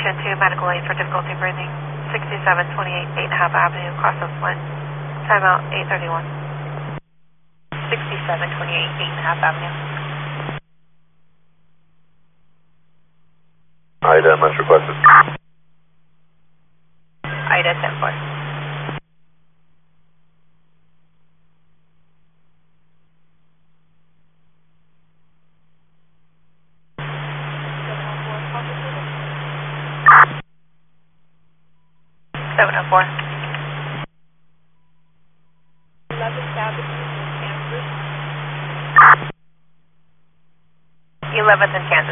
Station 2, medical aid for difficulty breathing. 6728 8.5 Avenue, Crossroads Flint. Timeout 8:31. 6728 8.5 Avenue. Ida, much requested. Ida 10-4. Seven oh four. 11th Avenue in Kansas. 11th in Kansas.